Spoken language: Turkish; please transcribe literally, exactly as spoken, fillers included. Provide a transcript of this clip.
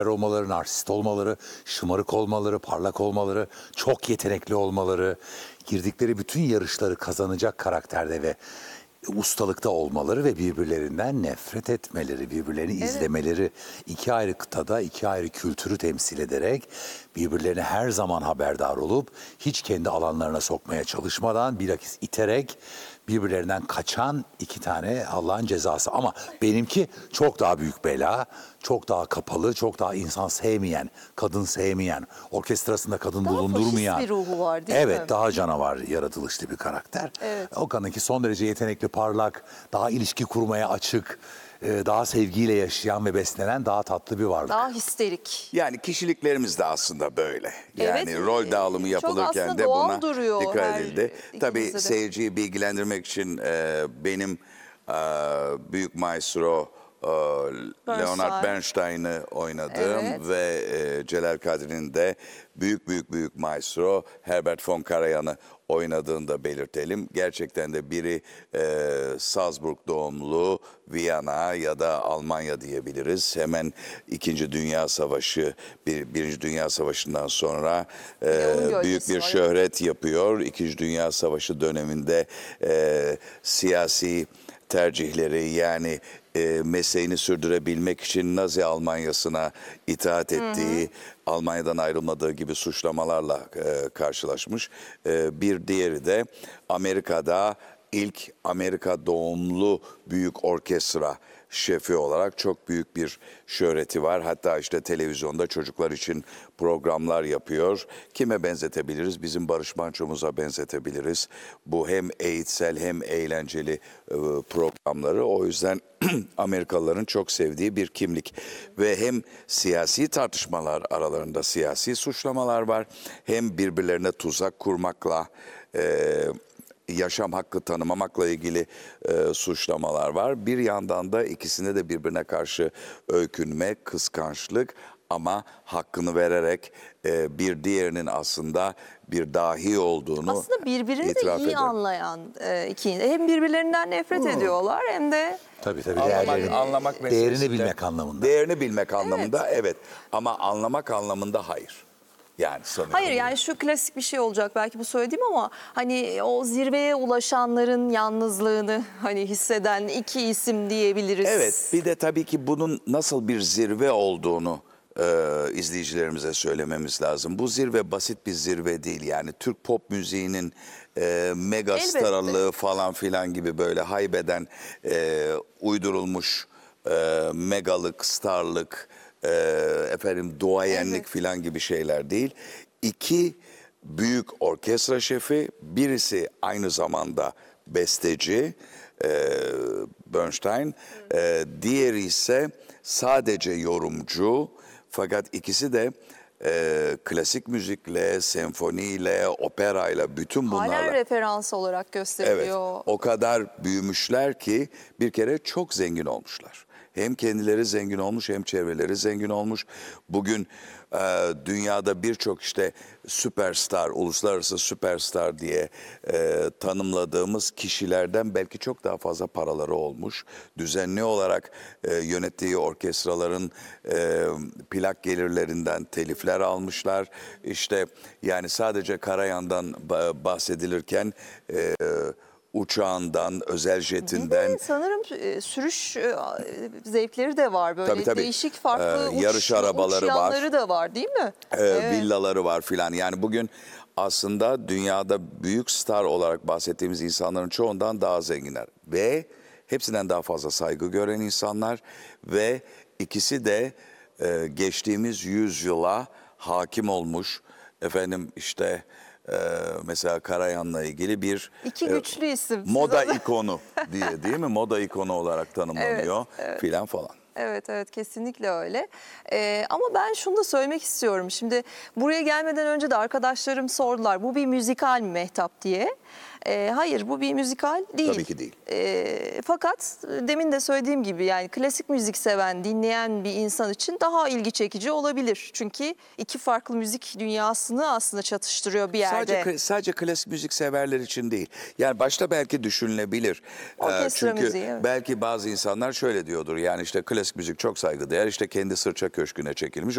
olmaları, narsist olmaları, şımarık olmaları, parlak olmaları, çok yetenekli olmaları, girdikleri bütün yarışları kazanacak karakterde ve ustalıkta olmaları ve birbirlerinden nefret etmeleri, birbirlerini Evet. izlemeleri, iki ayrı kıtada iki ayrı kültürü temsil ederek birbirlerine her zaman haberdar olup hiç kendi alanlarına sokmaya çalışmadan bilakis iterek birbirlerinden kaçan iki tane Allah'ın cezası. Ama benimki çok daha büyük bela, çok daha kapalı, çok daha insan sevmeyen, kadın sevmeyen, orkestrasında kadın Daha bulundurmayan. faşist bir ruhu var değil evet, mi? daha canavar yaratılışlı bir karakter. Evet. Okan'ınki son derece yetenekli, parlak, daha ilişki kurmaya açık, daha sevgiyle yaşayan ve beslenen daha tatlı bir varlık. Daha histerik. Yani kişiliklerimiz de aslında böyle. Yani Evet, rol dağılımı çok yapılırken aslında de doğal buna duruyor dikkat her edildi. Tabii ikimizde de. seyirciyi bilgilendirmek için e, benim e, büyük maestro e, Leonard Bernstein'ı oynadım Evet. ve e, Celal Kadri'nin de büyük büyük büyük maestro Herbert von Karajan'ı oynadığını da belirtelim. Gerçekten de biri e, Salzburg doğumlu, Viyana ya da Almanya diyebiliriz. Hemen İkinci Dünya Savaşı, bir, Birinci Dünya Savaşı'ndan sonra e, büyük bir şöhret yapıyor. İkinci Dünya Savaşı döneminde e, siyasi tercihleri yani e, mesleğini sürdürebilmek için Nazi Almanyası'na itaat ettiği, hı hı. Almanya'dan ayrılmadığı gibi suçlamalarla e, karşılaşmış. E, bir diğeri de Amerika'da ilk Amerika doğumlu büyük orkestra şefi olarak çok büyük bir şöhreti var. Hatta işte televizyonda çocuklar için programlar yapıyor. Kime benzetebiliriz? Bizim Barış Manço'muza benzetebiliriz. Bu hem eğitsel hem eğlenceli e, programları. O yüzden Amerikalıların çok sevdiği bir kimlik. Ve hem siyasi tartışmalar aralarında siyasi suçlamalar var. Hem birbirlerine tuzak kurmakla e, yaşam hakkı tanımamakla ilgili e, suçlamalar var. Bir yandan da ikisine de birbirine karşı öykünme, kıskançlık ama hakkını vererek e, bir diğerinin aslında bir dahi olduğunu aslında birbirini de iyi eder. anlayan e, iki. Hem birbirlerinden nefret hmm. ediyorlar hem de tabii tabii anlamak, değerini, anlamak değerini bilmek anlamında. Değerini bilmek anlamında evet. evet ama anlamak anlamında hayır. Yani sanırım. Hayır yani şu klasik bir şey olacak belki bu söylediğim ama hani o zirveye ulaşanların yalnızlığını hani hisseden iki isim diyebiliriz. Evet, bir de tabii ki bunun nasıl bir zirve olduğunu e, izleyicilerimize söylememiz lazım. Bu zirve basit bir zirve değil yani Türk pop müziğinin e, mega starlığı falan filan gibi böyle haybeden e, uydurulmuş e, megalık, starlık, e, efendim duayenlik evet. filan gibi şeyler değil. İki büyük orkestra şefi, birisi aynı zamanda besteci, e, Bernstein, e, diğeri ise sadece yorumcu. Fakat ikisi de e, klasik müzikle, senfoniyle, operayla, bütün bunlarla... Halen referans olarak gösteriliyor. Evet, o kadar büyümüşler ki bir kere çok zengin olmuşlar. Hem kendileri zengin olmuş hem çevreleri zengin olmuş. Bugün e, dünyada birçok işte süperstar, uluslararası süperstar diye e, tanımladığımız kişilerden belki çok daha fazla paraları olmuş. Düzenli olarak e, yönettiği orkestraların e, plak gelirlerinden telifler almışlar. İşte yani sadece Karajan'dan bahsedilirken... E, uçağından, özel jetinden. Bir de sanırım e, sürüş e, zevkleri de var böyle tabii, tabii. değişik farklı ee, uç, yarış arabaları uç var. da var değil mi? Ee, evet. Villaları var filan. Yani bugün aslında dünyada büyük star olarak bahsettiğimiz insanların çoğundan daha zenginler. Ve hepsinden daha fazla saygı gören insanlar. Ve ikisi de e, geçtiğimiz yüzyıla hakim olmuş. Efendim işte... Ee, mesela Karajan'la ilgili bir İki güçlü e, isim. Moda ikonu diye değil mi? Moda ikonu olarak tanımlanıyor evet, evet. filan falan. Evet evet kesinlikle öyle. Ee, ama ben şunu da söylemek istiyorum. Şimdi buraya gelmeden önce de arkadaşlarım sordular. Bu bir müzikal mi Mehtap diye. Ee, hayır bu bir müzikal değil. Tabii ki değil. Ee, fakat demin de söylediğim gibi yani klasik müzik seven, dinleyen bir insan için daha ilgi çekici olabilir. Çünkü iki farklı müzik dünyasını aslında çatıştırıyor bir yerde. Sadece, sadece klasik müzik severler için değil. Yani başta belki düşünülebilir. Orkestra Çünkü müziği, evet. belki bazı insanlar şöyle diyordur. Yani işte klasik müzik çok saygıdeğer. İşte kendi sırça köşküne çekilmiş.